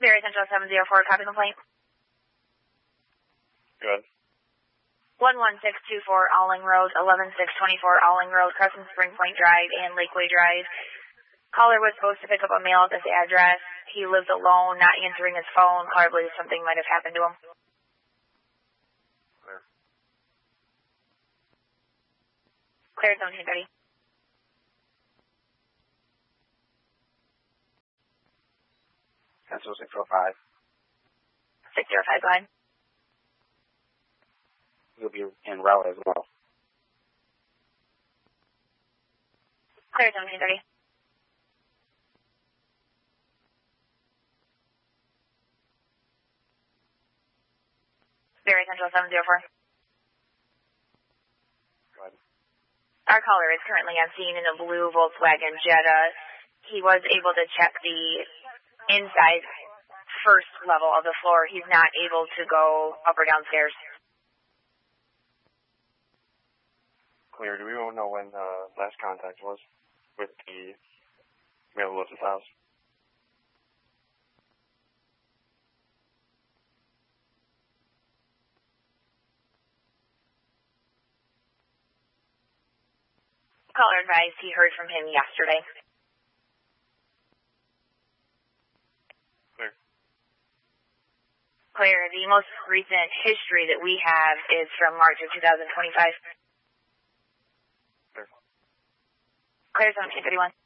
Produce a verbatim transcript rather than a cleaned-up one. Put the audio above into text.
Very Central seven zero four, copy complaint. Good. one one six two four Alling Road, eleven six twenty-four Alling Road, Crescent Spring Point Drive, and Lakeway Drive. Caller was supposed to pick up a mail at this address. He lives alone, not answering his phone. Caller believes something might have happened to him. Clear. Clear zone, hey, buddy. Pencil six oh five. six zero five, go ahead. He'll be in route as well. Clear zone, hey, buddy. Very Central seven zero four. Go ahead. Our caller is currently on scene in a blue Volkswagen Jetta. He was able to check the inside first level of the floor. He's not able to go up or downstairs. Clear. Do we know when uh, last contact was with the Mayor Lewis's house? Caller advised he heard from him yesterday. Clear. Clear. The most recent history that we have is from March of two thousand twenty-five. Clear. Clear zone, two thirty-one.